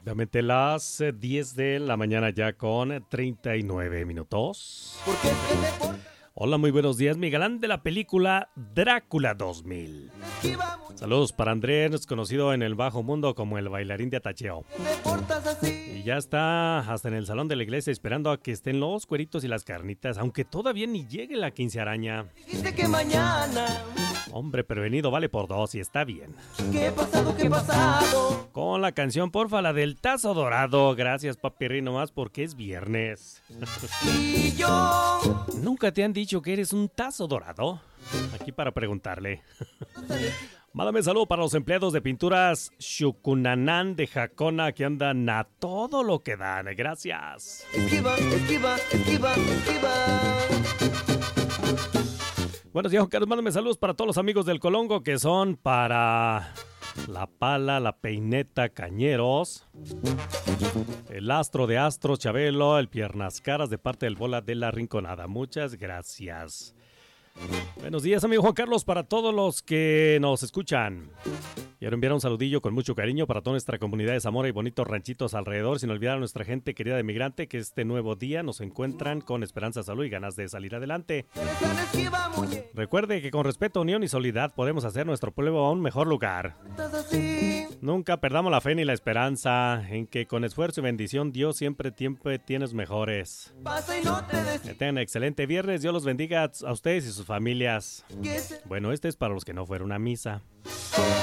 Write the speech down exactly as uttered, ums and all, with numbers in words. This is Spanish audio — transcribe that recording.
Exactamente las eh, diez de la mañana ya con treinta y nueve minutos. Hola, muy buenos días, mi galán de la película Drácula dos mil. Saludos para Andrés, conocido en el bajo mundo como el bailarín de Atacheo. Y ya está hasta en el salón de la iglesia esperando a que estén los cueritos y las carnitas, aunque todavía ni llegue la quincearaña. Dijiste que mañana. Hombre, prevenido vale por dos y está bien. ¿Qué pasado, qué pasado? Con la canción, porfa, la del tazo dorado. Gracias, papi, nomás porque es viernes. Y yo. ¿Nunca te han dicho que eres un tazo dorado? Aquí para preguntarle. Mándame saludo para los empleados de pinturas Xucunanán de Jacona que andan a todo lo que dan. Gracias. Esquiva, esquiva, esquiva, esquiva. Buenos días, Juan Carlos. Mándame saludos para todos los amigos del Colongo que son para La Pala, La Peineta, Cañeros, el Astro de Astros, Chabelo, el Piernas Caras de parte del Bola de la Rinconada. Muchas gracias. Buenos días, amigo Juan Carlos, para todos los que nos escuchan. Quiero enviar un saludillo con mucho cariño para toda nuestra comunidad de Zamora y bonitos ranchitos alrededor, sin olvidar a nuestra gente querida de migrante que este nuevo día nos encuentran con esperanza, salud y ganas de salir adelante. Recuerde que con respeto, unión y solidaridad podemos hacer nuestro pueblo a un mejor lugar. Nunca perdamos la fe ni la esperanza en que con esfuerzo y bendición Dios siempre, siempre tienes mejores. Que tengan excelente viernes, Dios los bendiga a ustedes y sus familias. Bueno, este es para los que no fueron a misa.